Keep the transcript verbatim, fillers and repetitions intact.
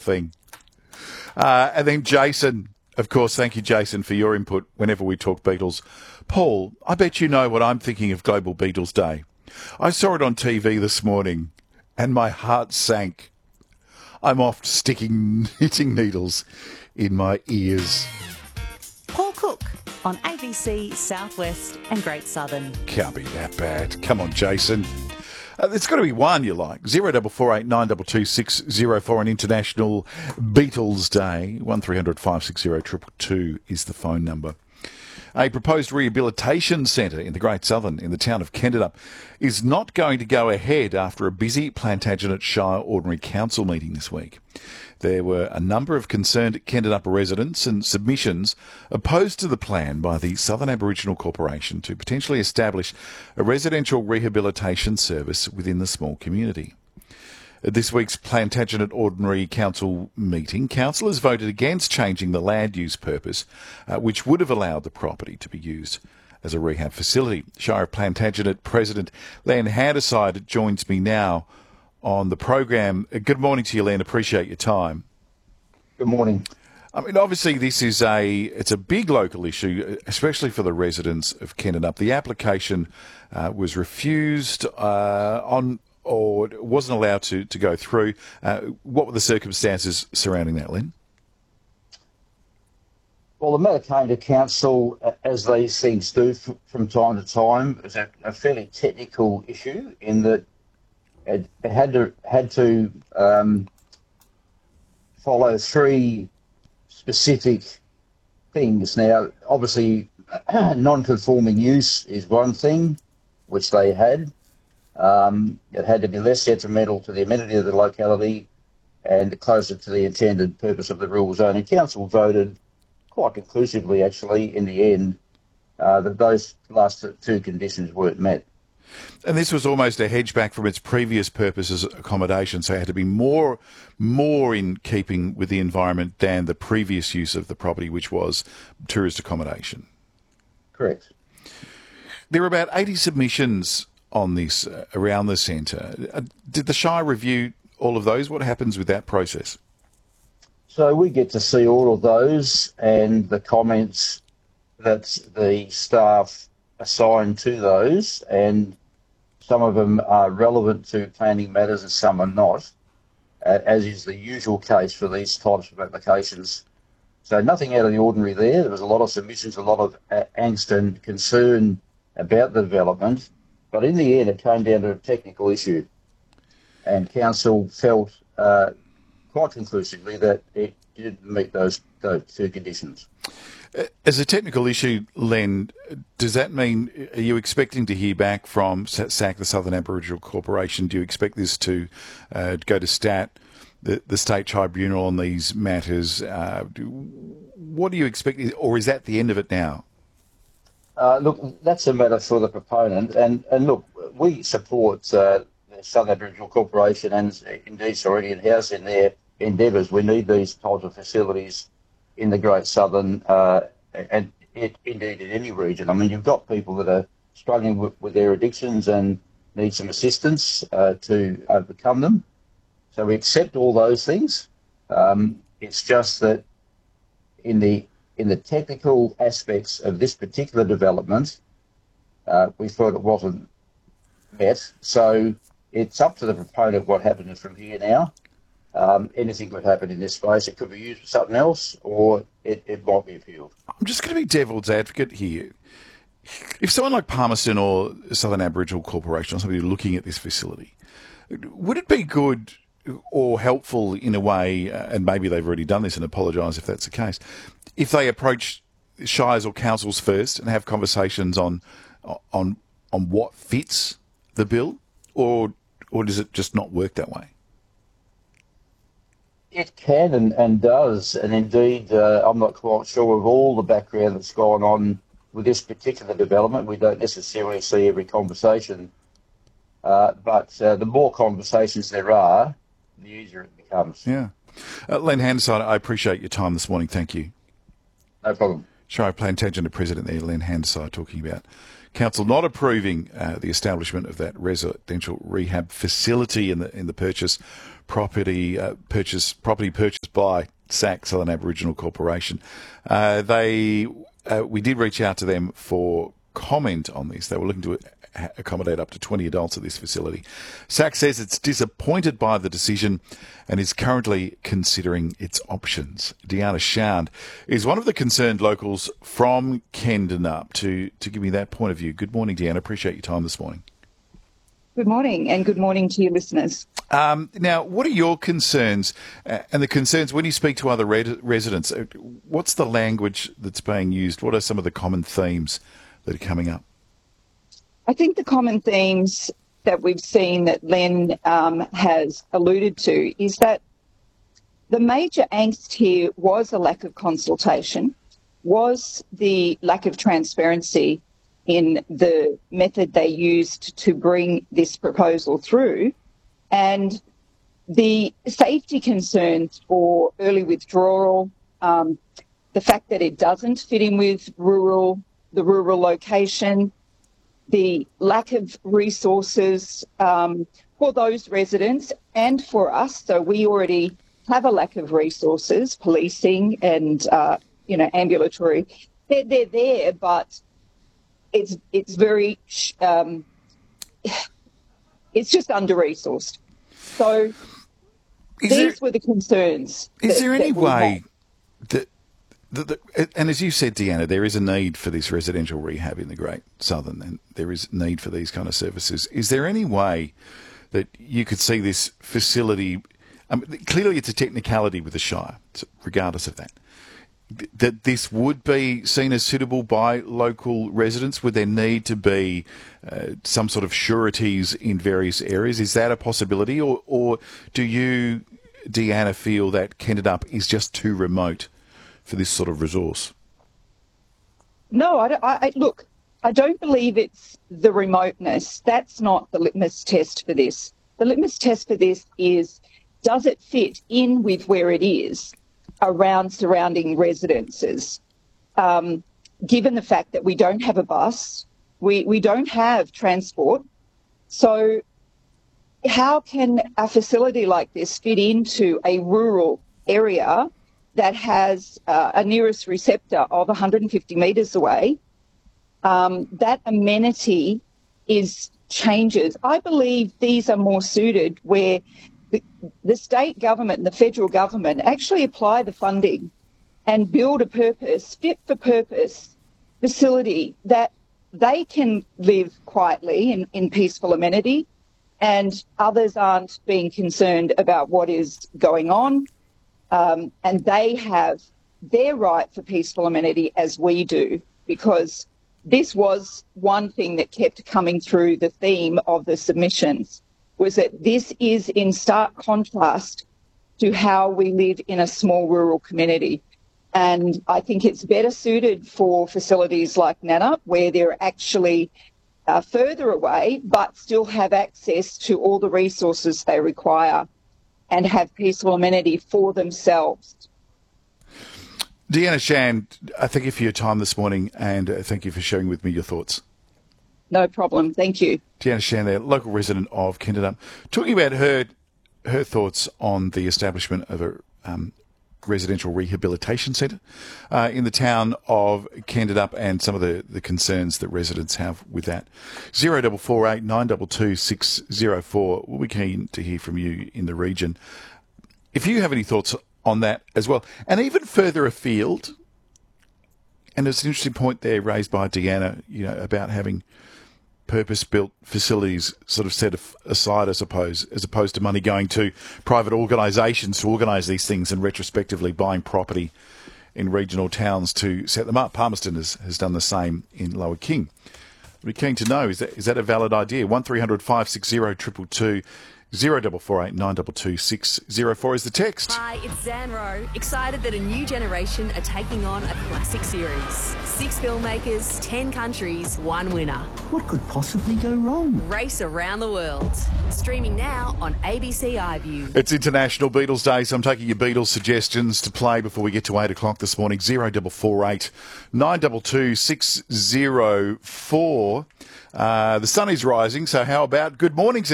thing. Uh, and then Jason, of course, thank you, Jason, for your input whenever we talk Beatles. Paul, I bet you know what I'm thinking of Global Beatles Day. I saw it on T V this morning and my heart sank. I'm off sticking knitting needles in my ears. Paul Cook on A B C, Southwest and Great Southern. Can't be that bad. Come on, Jason. Uh, there's got to be one you like. Zero double four eight nine two two six zero four on International Beatles Day. One three hundred five six zero two two two is the phone number. A proposed rehabilitation centre in the Great Southern in the town of Kendadup is not going to go ahead after a busy Plantagenet Shire Ordinary Council meeting this week. There were a number of concerned Kendadup residents and submissions opposed to the plan by the Southern Aboriginal Corporation to potentially establish a residential rehabilitation service within the small community. At this week's Plantagenet Ordinary Council meeting, councillors voted against changing the land use purpose, uh, which would have allowed the property to be used as a rehab facility. Shire of Plantagenet President Len Handyside joins me now on the program. Good morning to you, Len. Appreciate your time. Good morning. I mean, obviously, this is a it's a big local issue, especially for the residents of Kendadup. The application uh, was refused uh, on. or wasn't allowed to, to go through. Uh, what were the circumstances surrounding that, Len? Well, the matter came to council, uh, as these things do f- from time to time. It was a, a fairly technical issue in that it, it had to had to um, follow three specific things. Now, obviously, non-conforming use is one thing, which they had. Um, it had to be less detrimental to the amenity of the locality and closer to the intended purpose of the rural zone. And council voted quite conclusively, actually, in the end, uh, that those last two conditions weren't met. And this was almost a hedge back from its previous purpose as accommodation, so it had to be more, more in keeping with the environment than the previous use of the property, which was tourist accommodation. Correct. There were about eighty submissions on this uh, around the centre. Uh, did the Shire review all of those? What happens with that process? So we get to see all of those and the comments that the staff assign to those, and some of them are relevant to planning matters and some are not, uh, as is the usual case for these types of applications. So nothing out of the ordinary there. There was a lot of submissions, a lot of uh, angst and concern about the development. But in the end, it came down to a technical issue, and council felt uh, quite conclusively that it didn't meet those, those two conditions. As a technical issue, Len, does that mean, are you expecting to hear back from S A C, the Southern Aboriginal Corporation? Do you expect this to uh, go to STAT, the, the State Tribunal on these matters? Uh, do, what do you expect, or is that the end of it now? Uh, look, that's a matter for the proponent, and, and look, we support uh, the Southern Aboriginal Corporation and indeed Sorority and House in their endeavours. We need these types of facilities in the Great Southern uh, and it, indeed in any region. I mean, you've got people that are struggling with, with their addictions and need some assistance uh, to overcome them. So we accept all those things. Um, it's just that in the In the technical aspects of this particular development, uh, we thought it wasn't met. So it's up to the proponent what happens from here now. Um, anything could happen in this space. It could be used for something else, or it, it might be appealed. I'm just going to be devil's advocate here. If someone like Palmerston or Southern Aboriginal Corporation or somebody looking at this facility, would it be good or helpful in a way, uh, and maybe they've already done this and apologise if that's the case, if they approach shires or councils first and have conversations on on on what fits the bill, or or does it just not work that way? It can and, and does, and indeed uh, I'm not quite sure of all the background that's gone on with this particular development. We don't necessarily see every conversation, uh, but uh, the more conversations there are, the easier it becomes. Yeah. Uh, Len Handyside, I appreciate your time this morning. Thank you. No problem. Shire Plantagenet President there, Len Handyside, talking about Council not approving uh, the establishment of that residential rehab facility in the in the purchase property uh, purchase property purchased by S A C, Southern Aboriginal Corporation. Uh, they uh, we did reach out to them for comment on this. They were looking to accommodate up to twenty adults at this facility. S A C says it's disappointed by the decision and is currently considering its options. Deanna Shand is one of the concerned locals from Kendanup to, to give me that point of view. Good morning, Deanna. Appreciate your time this morning. Good morning, and good morning to your listeners. Um, now, what are your concerns uh, and the concerns when you speak to other red- residents? Uh, what's the language that's being used? What are some of the common themes that are coming up? I think the common themes that we've seen that Len um, has alluded to is that the major angst here was a lack of consultation, was the lack of transparency in the method they used to bring this proposal through, and the safety concerns for early withdrawal, um, the fact that it doesn't fit in with rural, the rural location, the lack of resources um, for those residents and for us. So we already have a lack of resources, policing and, uh, you know, ambulatory. They're, they're there, but it's it's very, um, it's just under-resourced. So is these there, were the concerns. Is that, there any that way that... The, the, and as you said, Deanna, there is a need for this residential rehab in the Great Southern, and there is need for these kind of services. Is there any way that you could see this facility? Um, clearly, it's a technicality with the Shire, regardless of that. That this would be seen as suitable by local residents? Would there need to be uh, some sort of sureties in various areas? Is that a possibility, or, or do you, Deanna, feel that Kendanup is just too remote for this sort of resource? No, I, don't, I, I look, I don't believe it's the remoteness. That's not the litmus test for this. The litmus test for this is, does it fit in with where it is around surrounding residences? Um, given the fact that we don't have a bus, we, we don't have transport. So how can a facility like this fit into a rural area that has uh, a nearest receptor of one hundred fifty metres away? Um, that amenity is changes. I believe these are more suited where the, the state government and the federal government actually apply the funding and build a purpose, fit for purpose facility that they can live quietly in, in peaceful amenity, and others aren't being concerned about what is going on. Um, and they have their right for peaceful amenity as we do, because this was one thing that kept coming through the theme of the submissions, was that this is in stark contrast to how we live in a small rural community. And I think it's better suited for facilities like Nannup, where they're actually uh, further away but still have access to all the resources they require and have peaceful amenity for themselves. Deanna Shand, I thank you for your time this morning, and uh, thank you for sharing with me your thoughts. No problem. Thank you. Deanna Shand, there, local resident of Kendanup, talking about her her thoughts on the establishment of a um, residential rehabilitation centre uh, in the town of Kendanup, and some of the, the concerns that residents have with that. zero double four eight nine two two six zero four. We'll be keen to hear from you in the region. If you have any thoughts on that as well, and even further afield, and there's an interesting point there raised by Deanna, you know, about having purpose-built facilities sort of set aside, I suppose, as opposed to money going to private organisations to organise these things and retrospectively buying property in regional towns to set them up. Palmerston has, has done the same in Lower King. We're keen to know, is that is that a valid idea? one three hundred five six zero two two two Zero double four eight nine double two six zero four is the text. Hi, it's Zan Rowe. Excited that a new generation are taking on a classic series. Six filmmakers, ten countries, one winner. What could possibly go wrong? Race around the world. Streaming now on A B C iView. It's International Beatles Day, so I'm taking your Beatles suggestions to play before we get to eight o'clock this morning. Zero double four eight nine double two six zero four. Uh, the sun is rising, so how about good mornings?